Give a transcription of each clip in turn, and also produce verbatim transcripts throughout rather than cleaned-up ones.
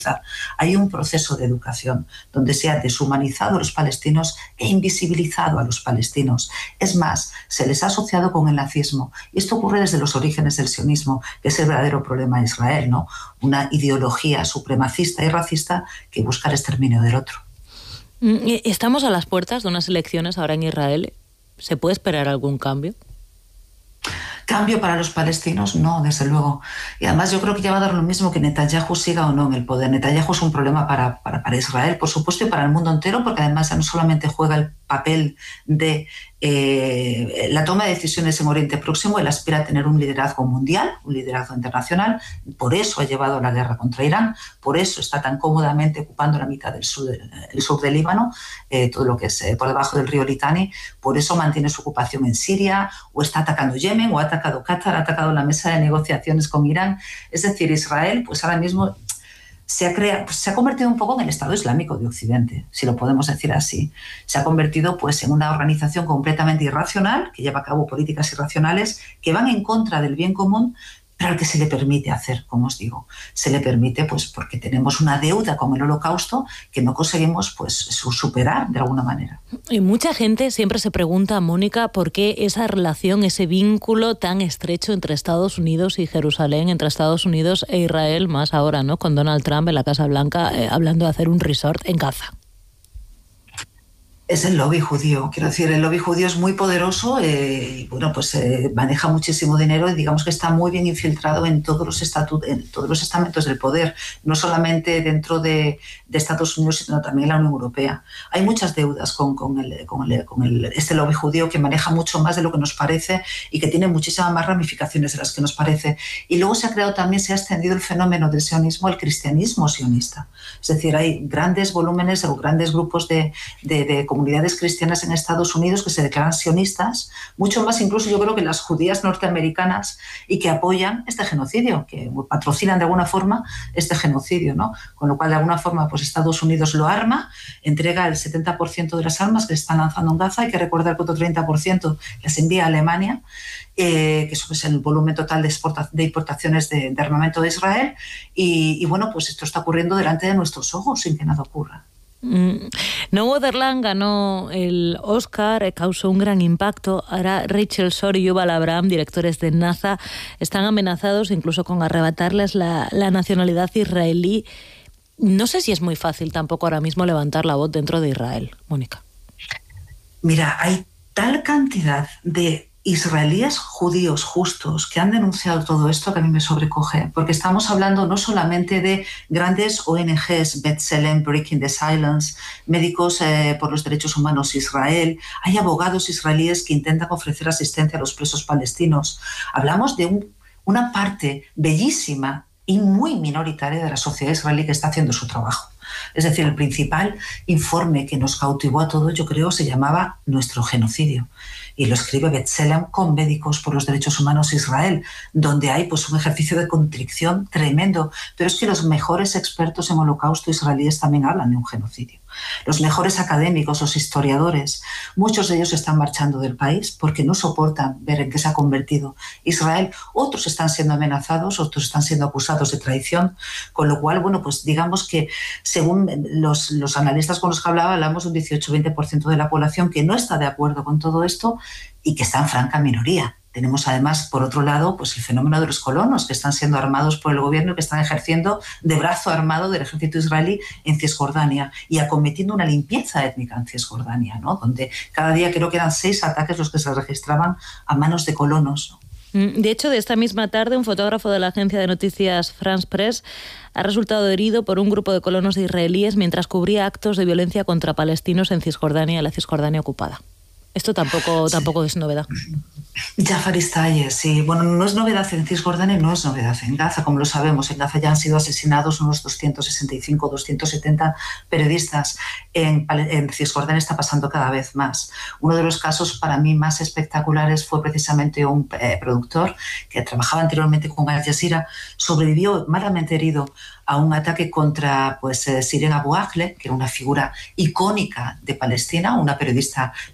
Hay un proceso de educación donde se ha deshumanizado a los palestinos e invisibilizado a los palestinos. Es más, se les ha asociado con el nazismo. Y esto ocurre desde los orígenes del sionismo, que es el verdadero problema de Israel, ¿no? Una ideología supremacista y racista que busca el exterminio del otro. Estamos a las puertas de unas elecciones ahora en Israel. ¿Se puede esperar algún cambio? ¿Cambio para los palestinos? No, desde luego. Y además yo creo que ya va a dar lo mismo que Netanyahu siga o no en el poder. Netanyahu es un problema para, para, para Israel, por supuesto, y para el mundo entero, porque además ya no solamente juega el papel de eh, la toma de decisiones en Oriente Próximo, él aspira a tener un liderazgo mundial, un liderazgo internacional. Por eso ha llevado la guerra contra Irán, por eso está tan cómodamente ocupando la mitad del sur, el sur del Líbano, eh, todo lo que es eh, por debajo del río Litani, por eso mantiene su ocupación en Siria, o está atacando Yemen, o ha atacado Qatar, ha atacado la mesa de negociaciones con Irán. Es decir, Israel, pues ahora mismo se ha, creado, pues se ha convertido un poco en el Estado Islámico de Occidente, si lo podemos decir así. Se ha convertido pues, en una organización completamente irracional, que lleva a cabo políticas irracionales que van en contra del bien común, pero al que se le permite hacer, como os digo. Se le permite pues, porque tenemos una deuda con el Holocausto que no conseguimos pues, superar de alguna manera. Y mucha gente siempre se pregunta, Mónica, por qué esa relación, ese vínculo tan estrecho entre Estados Unidos y Jerusalén, entre Estados Unidos e Israel, más ahora, ¿no? Con Donald Trump en la Casa Blanca eh, hablando de hacer un resort en Gaza. Es el lobby judío, quiero decir, el lobby judío es muy poderoso eh, y bueno, pues eh, maneja muchísimo dinero y digamos que está muy bien infiltrado en todos los estatutos, en todos los estamentos del poder, no solamente dentro de, de Estados Unidos, sino también en la Unión Europea. Hay muchas deudas con, con, el, con, el, con el, este lobby judío que maneja mucho más de lo que nos parece y que tiene muchísimas más ramificaciones de las que nos parece. Y luego se ha creado también, se ha extendido el fenómeno del sionismo al cristianismo sionista. Es decir, hay grandes volúmenes o grandes grupos de, de, de comunidades cristianas en Estados Unidos que se declaran sionistas, mucho más incluso yo creo que las judías norteamericanas, y que apoyan este genocidio, que patrocinan de alguna forma este genocidio, ¿no? Con lo cual de alguna forma pues Estados Unidos lo arma, entrega el setenta por ciento de las armas que se están lanzando en Gaza. Hay que recordar que otro treinta por ciento las envía a Alemania, eh, que eso es el volumen total de, exporta, de importaciones de, de armamento de Israel, y, y bueno, pues esto está ocurriendo delante de nuestros ojos sin que nada ocurra. Mm. Noah Oderland ganó el Oscar, causó un gran impacto. Ahora Rachel Shore y Yuval Abraham, directores de NASA, están amenazados incluso con arrebatarles la, la nacionalidad israelí. No sé si es muy fácil tampoco ahora mismo levantar la voz dentro de Israel, Mónica. Mira, hay tal cantidad de israelíes judíos justos que han denunciado todo esto que a mí me sobrecoge, porque estamos hablando no solamente de grandes O N Ges, B'Tselem, Breaking the Silence, médicos eh, por los derechos humanos Israel, hay abogados israelíes que intentan ofrecer asistencia a los presos palestinos. Hablamos de un, una parte bellísima y muy minoritaria de la sociedad israelí que está haciendo su trabajo. Es decir, el principal informe que nos cautivó a todos, yo creo, se llamaba Nuestro genocidio. Y lo escribe B'Tselem con Médicos por los Derechos Humanos Israel, donde hay pues, un ejercicio de contrición tremendo. Pero es que los mejores expertos en holocausto israelíes también hablan de un genocidio. Los mejores académicos, los historiadores, muchos de ellos están marchando del país porque no soportan ver en qué se ha convertido Israel. Otros están siendo amenazados, otros están siendo acusados de traición, con lo cual, bueno, pues digamos que según los, los analistas con los que hablaba, hablamos de un dieciocho a veinte por ciento de la población que no está de acuerdo con todo esto y que está en franca minoría. Tenemos además, por otro lado, pues el fenómeno de los colonos que están siendo armados por el gobierno, que están ejerciendo de brazo armado del ejército israelí en Cisjordania y acometiendo una limpieza étnica en Cisjordania, ¿no? Donde cada día creo que eran seis ataques los que se registraban a manos de colonos, ¿no? De hecho, de esta misma tarde, un fotógrafo de la agencia de noticias France Press ha resultado herido por un grupo de colonos israelíes mientras cubría actos de violencia contra palestinos en Cisjordania, la Cisjordania ocupada. Esto tampoco, sí. tampoco es novedad. Jafar Istaye, sí. Bueno, no es novedad en Cisjordania, no es novedad en Gaza, como lo sabemos. En Gaza ya han sido asesinados unos doscientos sesenta y cinco, doscientos setenta periodistas. En, en Cisjordania está pasando cada vez más. Uno de los casos para mí más espectaculares fue precisamente un eh, productor que trabajaba anteriormente con Al Jazeera, sobrevivió malamente herido a un ataque contra pues, Siren Abu Akleh, que era una figura icónica de Palestina, una periodista norteamericana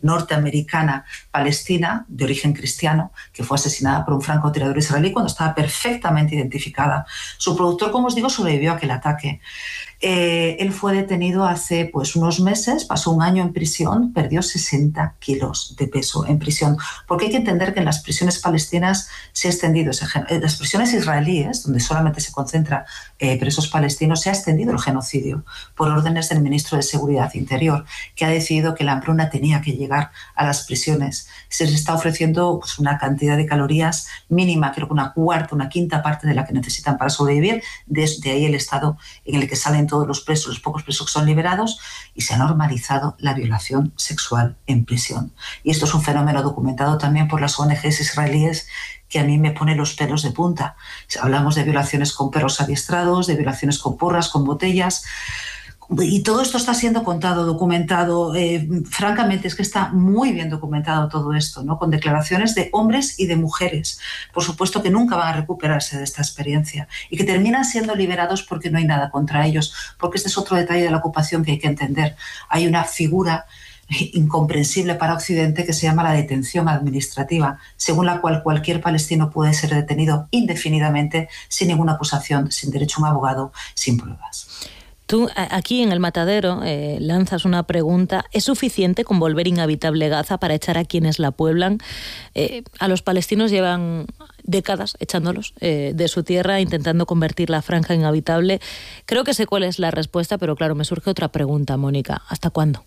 americana palestina de origen cristiano que fue asesinada por un francotirador israelí cuando estaba perfectamente identificada. Su productor, como os digo, sobrevivió a aquel ataque. Eh, él fue detenido hace pues, unos meses, pasó un año en prisión, perdió sesenta kilos de peso en prisión, porque hay que entender que en las prisiones palestinas se ha extendido ese genocidio. En las prisiones israelíes, donde solamente se concentra eh, presos palestinos, se ha extendido el genocidio por órdenes del ministro de Seguridad Interior, que ha decidido que la hambruna tenía que llegar a las prisiones. Se les está ofreciendo pues, una cantidad de calorías mínima, creo que una cuarta, una quinta parte de la que necesitan para sobrevivir. Desde ahí el estado en el que salen todos los presos, los pocos presos que son liberados, y se ha normalizado la violación sexual en prisión. Y esto es un fenómeno documentado también por las O N Ges israelíes que a mí me pone los pelos de punta. Hablamos de violaciones con perros adiestrados, de violaciones con porras, con botellas. Y todo esto está siendo contado, documentado. Eh, francamente, es que está muy bien documentado todo esto, ¿no? Con declaraciones de hombres y de mujeres, por supuesto, que nunca van a recuperarse de esta experiencia y que terminan siendo liberados porque no hay nada contra ellos, porque este es otro detalle de la ocupación que hay que entender. Hay una figura incomprensible para Occidente que se llama la detención administrativa, según la cual cualquier palestino puede ser detenido indefinidamente sin ninguna acusación, sin derecho a un abogado, sin pruebas. Tú aquí en El Matadero eh, lanzas una pregunta. ¿Es suficiente con volver inhabitable Gaza para echar a quienes la pueblan? Eh, a los palestinos llevan décadas echándolos eh, de su tierra, intentando convertir la franja en habitable. Creo que sé cuál es la respuesta, pero claro, me surge otra pregunta, Mónica. ¿Hasta cuándo?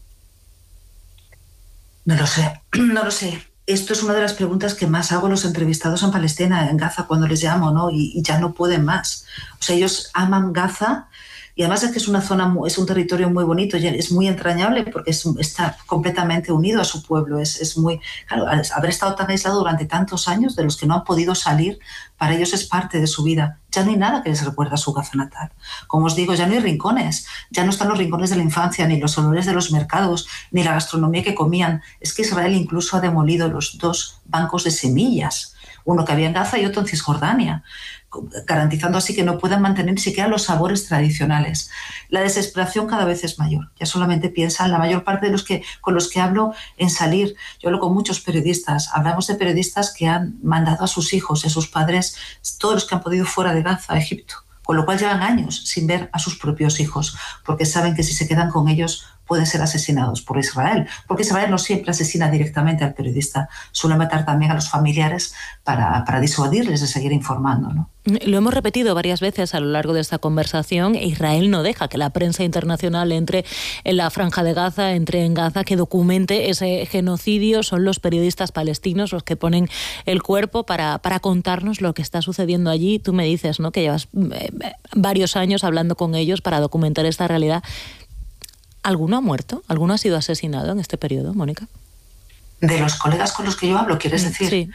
No lo sé, no lo sé. Esto es una de las preguntas que más hago a los entrevistados en Palestina, en Gaza, cuando les llamo, ¿no? Y, y ya no pueden más. O sea, ellos aman Gaza. Y además es que es una zona, es un territorio muy bonito, es muy entrañable porque es, está completamente unido a su pueblo. Es, es muy, claro, haber estado tan aislado durante tantos años, de los que no han podido salir, para ellos es parte de su vida. Ya no hay nada que les recuerda a su Gaza natal. Como os digo, ya no hay rincones, ya no están los rincones de la infancia, ni los olores de los mercados, ni la gastronomía que comían. Es que Israel incluso ha demolido los dos bancos de semillas, uno que había en Gaza y otro en Cisjordania, garantizando así que no puedan mantener ni siquiera los sabores tradicionales. La desesperación cada vez es mayor. Ya solamente piensan, la mayor parte de los que con los que hablo, en salir. Yo hablo con muchos periodistas. Hablamos de periodistas que han mandado a sus hijos y a sus padres, todos los que han podido, fuera de Gaza, a Egipto, con lo cual llevan años sin ver a sus propios hijos, porque saben que si se quedan con ellos pueden ser asesinados por Israel, porque Israel no siempre asesina directamente al periodista, suele matar también a los familiares para, para disuadirles de seguir informando, ¿no? Lo hemos repetido varias veces a lo largo de esta conversación. Israel no deja que la prensa internacional entre en la franja de Gaza, entre en Gaza, que documente ese genocidio. Son los periodistas palestinos los que ponen el cuerpo para, para contarnos lo que está sucediendo allí. Tú me dices, ¿no?, que llevas eh, varios años hablando con ellos para documentar esta realidad. ¿Alguno ha muerto? ¿Alguno ha sido asesinado en este periodo, Mónica? De los colegas con los que yo hablo, ¿quieres decir? Sí.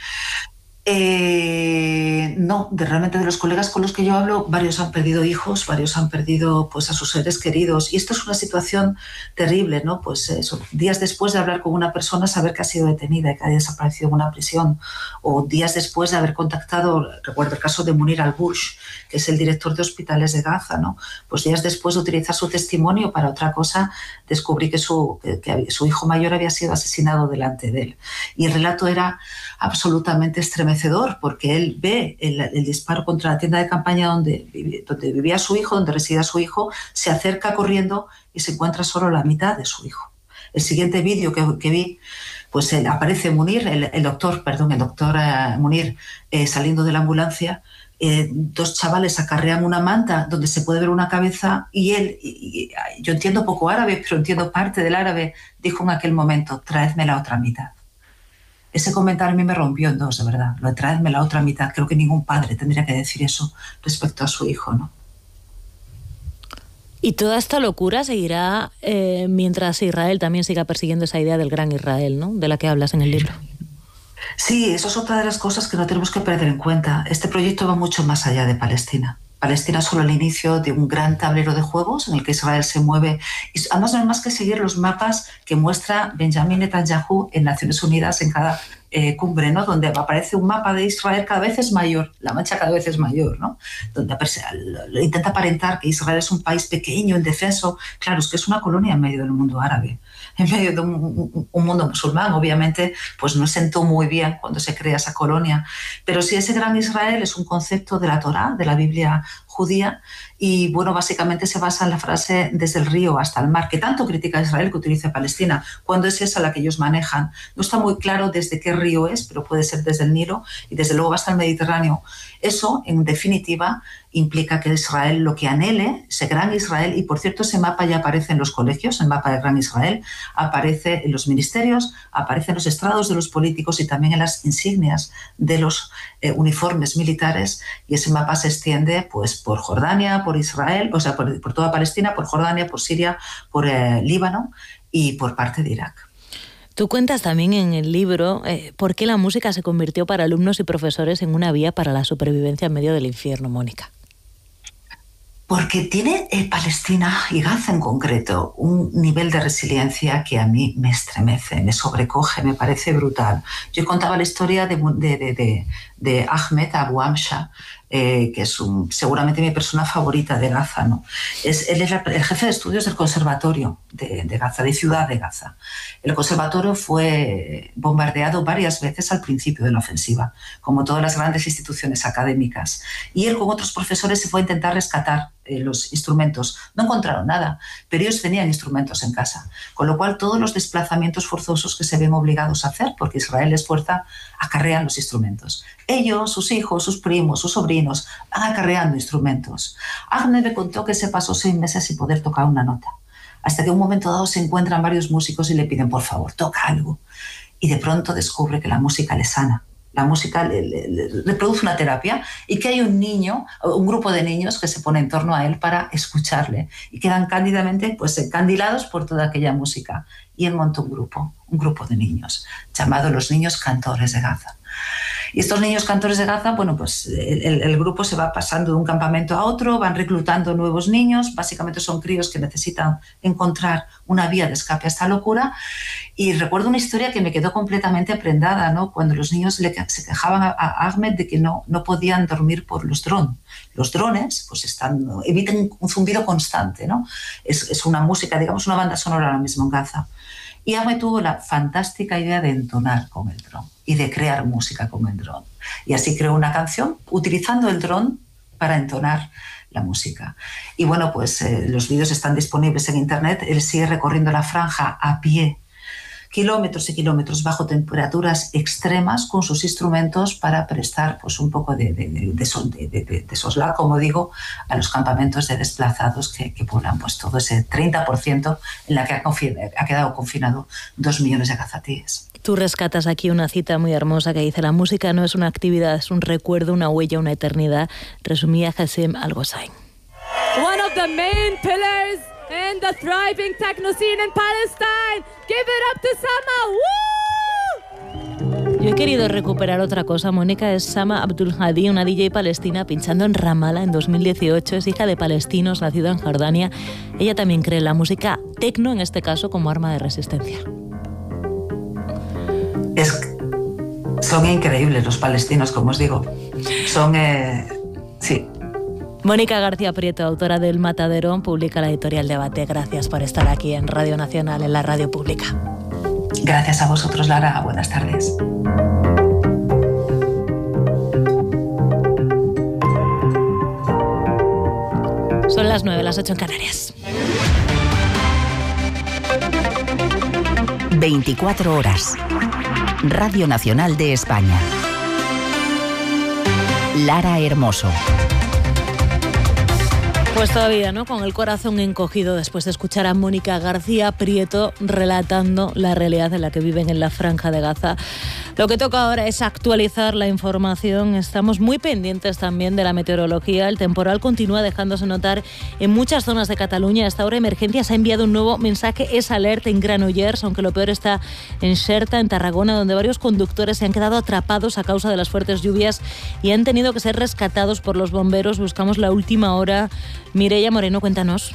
Eh, no, de realmente de los colegas con los que yo hablo, varios han perdido hijos, varios han perdido pues a sus seres queridos, y esto es una situación terrible, ¿no? Pues eso, días después de hablar con una persona, saber que ha sido detenida y que ha desaparecido en una prisión, o días después de haber contactado, recuerdo el caso de Munir al-Bursh, que es el director de hospitales de Gaza, ¿no? Pues días después de utilizar su testimonio para otra cosa, descubrí que su, que, que su hijo mayor había sido asesinado delante de él, y el relato era absolutamente estremecedor, porque él ve el, el disparo contra la tienda de campaña donde, donde vivía su hijo, donde residía su hijo, se acerca corriendo y se encuentra solo la mitad de su hijo. El siguiente vídeo que, que vi, pues él, aparece Munir, el, el doctor, perdón, el doctor uh, Munir eh, saliendo de la ambulancia. Eh, dos chavales acarrean una manta donde se puede ver una cabeza y él, y, y, yo entiendo poco árabe, pero entiendo parte del árabe, dijo en aquel momento: traedme la otra mitad. Ese comentario a mí me rompió en dos, de verdad. Lo de traedme la otra mitad. Creo que ningún padre tendría que decir eso respecto a su hijo, ¿no? Y toda esta locura seguirá eh, mientras Israel también siga persiguiendo esa idea del gran Israel, ¿no?, de la que hablas en el libro. Sí, eso es otra de las cosas que no tenemos que perder en cuenta. Este proyecto va mucho más allá de Palestina. Palestina es solo el inicio de un gran tablero de juegos en el que Israel se mueve. Y además no hay más que seguir los mapas que muestra Benjamin Netanyahu en Naciones Unidas en cada eh, cumbre, ¿no? Donde aparece un mapa de Israel cada vez es mayor, la mancha cada vez es mayor, ¿no? Donde intenta aparentar que Israel es un país pequeño, indefenso. Claro, es que es una colonia en medio del mundo árabe, en medio de un, un mundo musulmán. Obviamente, pues no sentó muy bien cuando se crea esa colonia. Pero sí, ese gran Israel es un concepto de la Torá, de la Biblia judía, y bueno, básicamente se basa en la frase desde el río hasta el mar, que tanto critica a Israel que utiliza Palestina, cuando es esa la que ellos manejan. No está muy claro desde qué río es, pero puede ser desde el Nilo y desde luego hasta el Mediterráneo. Eso, en definitiva, implica que Israel lo que anhele, ese gran Israel, y por cierto ese mapa ya aparece en los colegios, el mapa del gran Israel, aparece en los ministerios, aparece en los estrados de los políticos y también en las insignias de los eh, uniformes militares, y ese mapa se extiende pues por Jordania, por Israel, o sea, por, por toda Palestina, por Jordania, por Siria, por eh, Líbano y por parte de Irak. Tú cuentas también en el libro eh, por qué la música se convirtió para alumnos y profesores en una vía para la supervivencia en medio del infierno, Mónica. Porque tiene eh, Palestina y Gaza en concreto un nivel de resiliencia que a mí me estremece, me sobrecoge, me parece brutal. Yo contaba la historia de, de, de, de, de Ahmed Abu Amsha, eh, que es un, seguramente mi persona favorita de Gaza, ¿no? Es, él es el jefe de estudios del Conservatorio de, de Gaza, de Ciudad de Gaza. El conservatorio fue bombardeado varias veces al principio de la ofensiva, como todas las grandes instituciones académicas. Y él con otros profesores se fue a intentar rescatar eh, los instrumentos. No encontraron nada, pero ellos tenían instrumentos en casa. Con lo cual todos los desplazamientos forzosos que se ven obligados a hacer, porque Israel les fuerza, acarrean los instrumentos. Ellos, sus hijos, sus primos, sus sobrinos, van acarreando instrumentos. Ahmed me contó que se pasó seis meses sin poder tocar una nota, hasta que en un momento dado se encuentran varios músicos y le piden, por favor, toca algo. Y de pronto descubre que la música le sana. La música le, le, le produce una terapia y que hay un niño, un grupo de niños que se pone en torno a él para escucharle y quedan cándidamente pues, encandilados por toda aquella música. Y él montó un grupo, un grupo de niños, llamado los Niños Cantores de Gaza. Y estos niños cantores de Gaza, bueno, pues el, el grupo se va pasando de un campamento a otro, van reclutando nuevos niños, básicamente son críos que necesitan encontrar una vía de escape a esta locura. Y recuerdo una historia que me quedó completamente prendada, ¿no? Cuando los niños le, se quejaban a, a Ahmed de que no, no podían dormir por los drones. Los drones pues están, emiten un zumbido constante, ¿no? Es, es una música, digamos, una banda sonora ahora mismo en Gaza. Y Ahmed tuvo la fantástica idea de entonar con el dron y de crear música con el dron. Y así creó una canción utilizando el dron para entonar la música. Y bueno, pues eh, los vídeos están disponibles en internet. Él sigue recorriendo la franja a pie, kilómetros y kilómetros bajo temperaturas extremas con sus instrumentos para prestar pues, un poco de, de, de, de, sol, de, de, de soslar, como digo, a los campamentos de desplazados que, que poblan pues, todo ese treinta por ciento en la que ha, ha quedado confinado dos millones de gazatíes. Tú rescatas aquí una cita muy hermosa que dice: la música no es una actividad, es un recuerdo, una huella, una eternidad, resumía Hassem Al-Ghossain. One of the main pillars in the thriving techno scene in Palestine. Give it up to Sama. ¡Woo! Yo he querido recuperar otra cosa, Mónica. Es Sama Abdul Hadi, una D J palestina pinchando en Ramallah en dos mil dieciocho. Es hija de palestinos, nacida en Jordania. Ella también cree en la música techno, en este caso, como arma de resistencia. Es, son increíbles los palestinos, como os digo. Son, eh, sí. Mónica García Prieto, autora del Matadero, publica la editorial Debate. Gracias por estar aquí en Radio Nacional, en la radio pública. Gracias a vosotros, Lara. Buenas tardes. Son las nueve, las ocho en Canarias. veinticuatro horas. Radio Nacional de España. Lara Hermoso. Pues todavía, ¿no? Con el corazón encogido después de escuchar a Mónica García Prieto relatando la realidad en la que viven en la Franja de Gaza. Lo que toca ahora es actualizar la información. Estamos muy pendientes también de la meteorología. El temporal continúa dejándose notar en muchas zonas de Cataluña. A esta hora Emergencias ha enviado un nuevo mensaje, es alerta en Granollers, aunque lo peor está en Xerta, en Tarragona, donde varios conductores se han quedado atrapados a causa de las fuertes lluvias y han tenido que ser rescatados por los bomberos. Buscamos la última hora. Mireia Moreno, cuéntanos.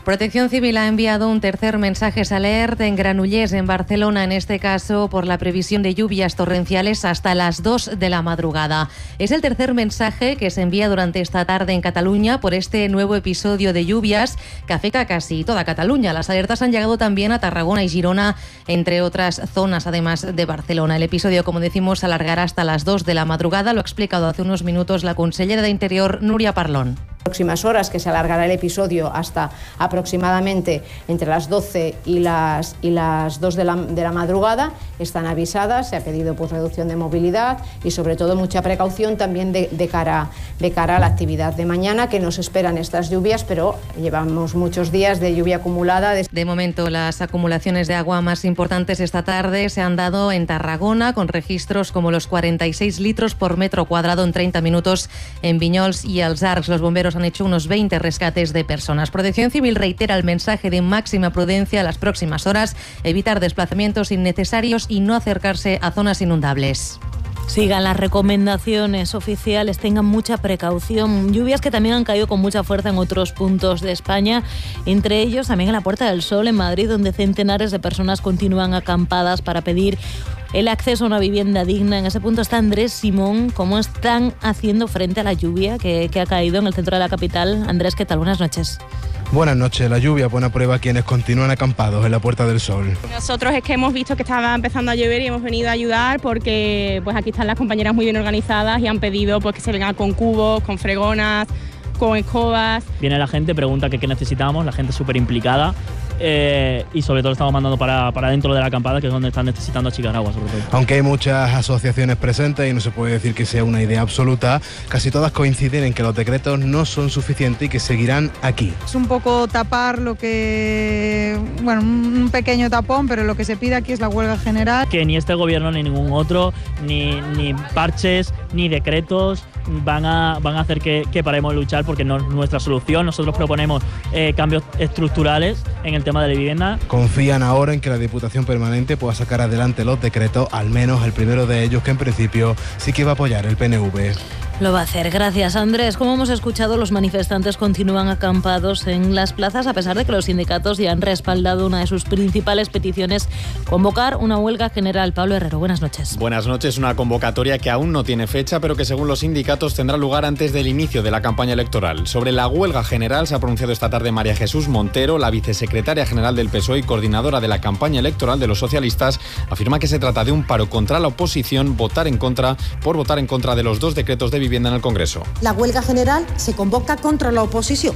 Protección Civil ha enviado un tercer mensaje alert en Granollers, en Barcelona, en este caso por la previsión de lluvias torrenciales hasta las dos de la madrugada. Es el tercer mensaje que se envía durante esta tarde en Cataluña por este nuevo episodio de lluvias que afecta a casi toda Cataluña. Las alertas han llegado también a Tarragona y Girona, entre otras zonas, además de Barcelona. El episodio, como decimos, se alargará hasta las dos de la madrugada. Lo ha explicado hace unos minutos la consellera de Interior, Núria Parlón. Próximas horas, que se alargará el episodio hasta aproximadamente entre las doce y las, y las dos de la, de la madrugada, están avisadas. Se ha pedido pues, reducción de movilidad y sobre todo mucha precaución también de, de, cara, de cara a la actividad de mañana, que nos esperan estas lluvias, pero llevamos muchos días de lluvia acumulada. De, de momento, las acumulaciones de agua más importantes esta tarde se han dado en Tarragona, con registros como los cuarenta y seis litros por metro cuadrado en treinta minutos en Vinyols y els Arcs. Los bomberos han hecho unos veinte rescates de personas. Protección Civil reitera el mensaje de máxima prudencia a las próximas horas, evitar desplazamientos innecesarios y no acercarse a zonas inundables. Sigan las recomendaciones oficiales, tengan mucha precaución. Lluvias que también han caído con mucha fuerza en otros puntos de España, entre ellos también en la Puerta del Sol, en Madrid, donde centenares de personas continúan acampadas para pedir el acceso a una vivienda digna. En ese punto está Andrés Simón. ¿Cómo están haciendo frente a la lluvia que, que ha caído en el centro de la capital? Andrés, ¿qué tal? Buenas noches. Buenas noches. La lluvia pone a prueba a quienes continúan acampados en la Puerta del Sol. Nosotros es que hemos visto que estaba empezando a llover y hemos venido a ayudar porque pues aquí están las compañeras muy bien organizadas y han pedido pues, que se vengan con cubos, con fregonas, con escobas. Viene la gente, pregunta qué necesitamos, la gente es súper implicada. Eh, y sobre todo estamos mandando para, para dentro de la acampada, que es donde están necesitando achicar agua, sobre todo. Aunque hay muchas asociaciones presentes y no se puede decir que sea una idea absoluta, casi todas coinciden en que los decretos no son suficientes y que seguirán aquí. Es un poco tapar lo que... bueno, un pequeño tapón, pero lo que se pide aquí es la huelga general. Que ni este gobierno ni ningún otro, ni, ni parches, ni decretos van a, van a hacer que, que paremos de luchar, porque no es nuestra solución. Nosotros proponemos eh, cambios estructurales en el tema de la vivienda. Confían ahora en que la Diputación Permanente pueda sacar adelante los decretos, al menos el primero de ellos, que en principio sí que va a apoyar el P N V. Lo va a hacer. Gracias, Andrés. Como hemos escuchado, los manifestantes continúan acampados en las plazas, a pesar de que los sindicatos ya han respaldado una de sus principales peticiones, convocar una huelga general. Pablo Herrero, buenas noches. Buenas noches. Una convocatoria que aún no tiene fecha, pero que según los sindicatos tendrá lugar antes del inicio de la campaña electoral. Sobre la huelga general se ha pronunciado esta tarde María Jesús Montero, la vicesecretaria general del P S O E y coordinadora de la campaña electoral de los socialistas. Afirma que se trata de un paro contra la oposición, votar en contra, por votar en contra de los dos decretos de vivienda en el Congreso. La huelga general se convoca contra la oposición.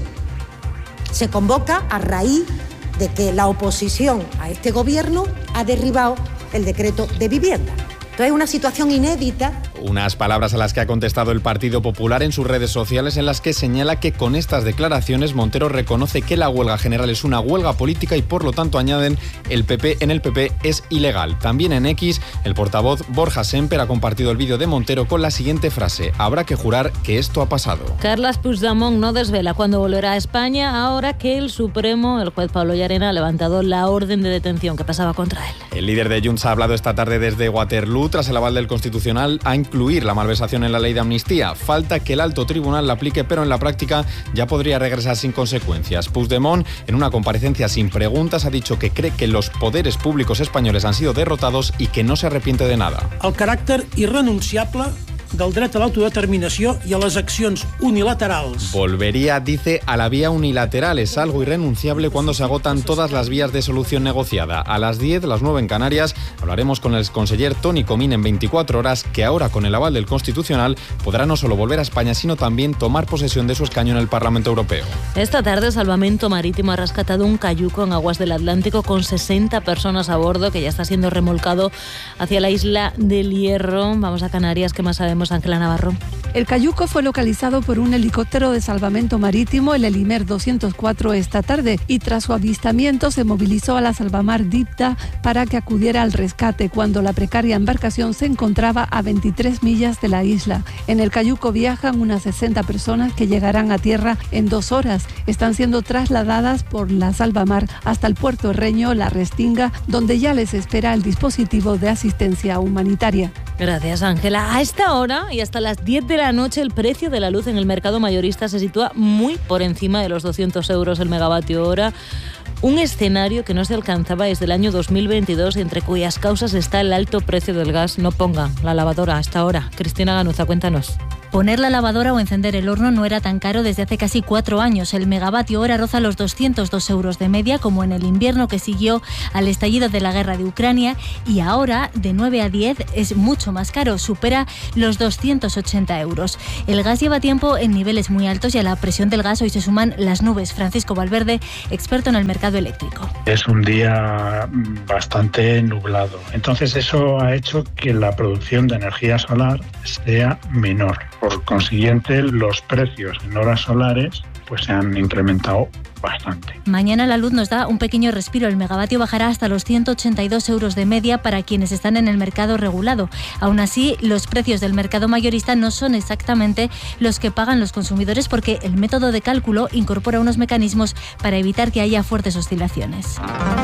Se convoca a raíz de que la oposición a este gobierno ha derribado el decreto de vivienda. Entonces es una situación inédita. Unas palabras a las que ha contestado el Partido Popular en sus redes sociales, en las que señala que con estas declaraciones Montero reconoce que la huelga general es una huelga política y por lo tanto añaden el P P en el P P es ilegal. También en X, el portavoz Borja Semper ha compartido el vídeo de Montero con la siguiente frase: habrá que jurar que esto ha pasado. Carles Puigdemont no desvela cuándo volverá a España, ahora que el Supremo, el juez Pablo Llarena, ha levantado la orden de detención que pasaba contra él. El líder de Junts ha hablado esta tarde desde Waterloo tras el aval del Constitucional a incluir la malversación en la ley de amnistía. Falta que el alto tribunal la aplique, pero en la práctica ya podría regresar sin consecuencias. Puigdemont, en una comparecencia sin preguntas, ha dicho que cree que los poderes públicos españoles han sido derrotados y que no se arrepiente de nada. El caràcter irrenunciable del dret a l'autodeterminació i a les accions unilaterals. Volvería, dice, a la vía unilateral. Es algo irrenunciable cuando se agotan todas las vías de solución negociada. A las diez, las nueve en Canarias, hablaremos con el conseller Toni Comín en veinticuatro horas, que ahora, con el aval del Constitucional, podrá no solo volver a España, sino también tomar posesión de su escaño en el Parlamento Europeo. Esta tarde, Salvamento Marítimo ha rescatado un cayuco en aguas del Atlántico con sesenta personas a bordo, que ya está siendo remolcado hacia la isla del Hierro. Vamos a Canarias, ¿qué más sabemos? Ángela Navarro. El cayuco fue localizado por un helicóptero de salvamento marítimo, el Helimer doscientos cuatro, esta tarde, y tras su avistamiento se movilizó a la Salvamar Dipta para que acudiera al rescate cuando la precaria embarcación se encontraba a veintitrés millas de la isla. En el cayuco viajan unas sesenta personas que llegarán a tierra en dos horas. Están siendo trasladadas por la Salvamar hasta el puerto herreño La Restinga, donde ya les espera el dispositivo de asistencia humanitaria. Gracias, Ángela. A esta hora y hasta las diez de la noche el precio de la luz en el mercado mayorista se sitúa muy por encima de los doscientos euros el megavatio hora. Un escenario que no se alcanzaba desde el año dos mil veintidós y entre cuyas causas está el alto precio del gas. No pongan la lavadora hasta ahora. Cristina Ganuza, cuéntanos. Poner la lavadora o encender el horno no era tan caro desde hace casi cuatro años. El megavatio hora roza los doscientos dos euros de media, como en el invierno que siguió al estallido de la guerra de Ucrania, y ahora, de nueve a diez, es mucho más caro, supera los doscientos ochenta euros. El gas lleva tiempo en niveles muy altos y a la presión del gas hoy se suman las nubes. Francisco Valverde, experto en el mercado eléctrico. Es un día bastante nublado, entonces eso ha hecho que la producción de energía solar sea menor. Por consiguiente, los precios en horas solares pues se han incrementado bastante. Mañana la luz nos da un pequeño respiro. El megavatio bajará hasta los ciento ochenta y dos euros de media para quienes están en el mercado regulado. Aún así, los precios del mercado mayorista no son exactamente los que pagan los consumidores porque el método de cálculo incorpora unos mecanismos para evitar que haya fuertes oscilaciones.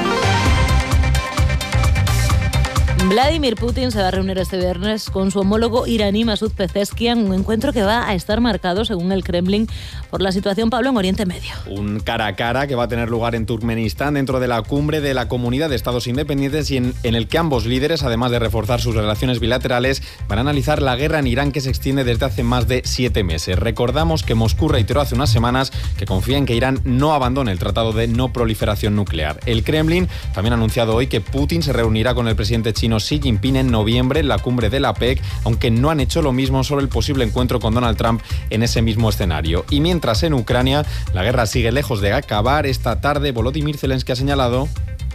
Vladimir Putin se va a reunir este viernes con su homólogo iraní Masoud Pezeshkian, un encuentro que va a estar marcado, según el Kremlin, por la situación, Pablo, en Oriente Medio. Un cara a cara que va a tener lugar en Turkmenistán dentro de la cumbre de la Comunidad de Estados Independientes y en, en el que ambos líderes, además de reforzar sus relaciones bilaterales, van a analizar la guerra en Irán que se extiende desde hace más de siete meses. Recordamos que Moscú reiteró hace unas semanas que confía en que Irán no abandone el Tratado de No Proliferación Nuclear. El Kremlin también ha anunciado hoy que Putin se reunirá con el presidente chino Xi Jinping en noviembre en la cumbre de la PEC, aunque no han hecho lo mismo sobre el posible encuentro con Donald Trump en ese mismo escenario. Y mientras en Ucrania la guerra sigue lejos de acabar, esta tarde Volodymyr Zelensky ha señalado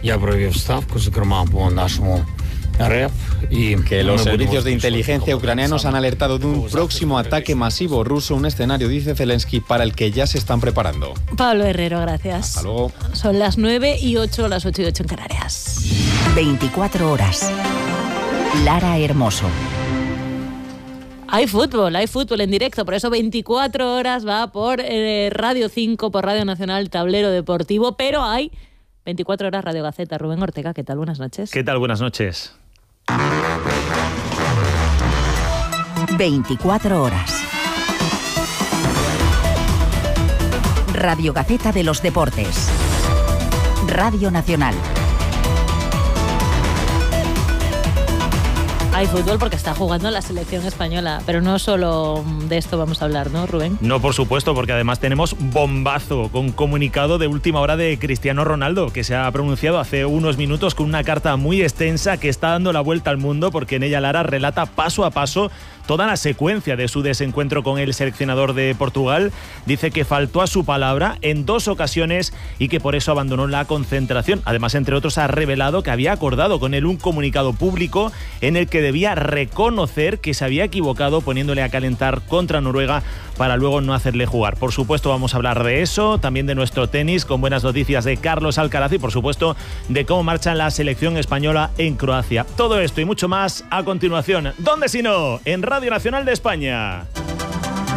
que los servicios de inteligencia ucranianos han alertado de un próximo ataque masivo ruso, un escenario, dice Zelensky, para el que ya se están preparando. Pablo Herrero, gracias. Hasta luego. Son las nueve y ocho, las ocho y ocho en Canarias. veinticuatro horas. Lara Hermoso. Hay fútbol, hay fútbol en directo, por eso veinticuatro horas va por eh, Radio cinco, por Radio Nacional, Tablero Deportivo, pero hay veinticuatro horas Radio Gaceta. Rubén Ortega, ¿qué tal? Buenas noches. ¿Qué tal? Buenas noches. veinticuatro horas. Radio Gaceta de los Deportes. Radio Nacional. Hay fútbol porque está jugando la selección española, pero no solo de esto vamos a hablar, ¿no, Rubén? No, por supuesto, porque además tenemos bombazo con comunicado de última hora de Cristiano Ronaldo, que se ha pronunciado hace unos minutos con una carta muy extensa que está dando la vuelta al mundo, porque en ella Lara relata paso a paso toda la secuencia de su desencuentro con el seleccionador de Portugal. Dice que faltó a su palabra en dos ocasiones y que por eso abandonó la concentración. Además, entre otros, ha revelado que había acordado con él un comunicado público en el que debía reconocer que se había equivocado poniéndole a calentar contra Noruega para luego no hacerle jugar. Por supuesto, vamos a hablar de eso, también de nuestro tenis, con buenas noticias de Carlos Alcaraz y, por supuesto, de cómo marcha la selección española en Croacia. Todo esto y mucho más a continuación. ¿Dónde si no? En Radio Nacional de España.